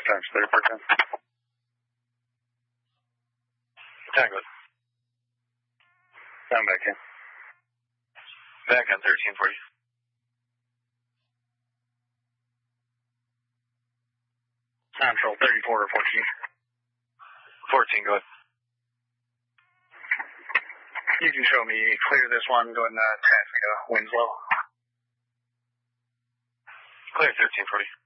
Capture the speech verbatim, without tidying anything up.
times, thirty-four ten. ten, good. Down back in. Back on thirteen forty. Central, thirty-four or fourteen. fourteen, go ahead. You can show me clear this one, going uh, ten feet of Winslow. Clear thirteen forty.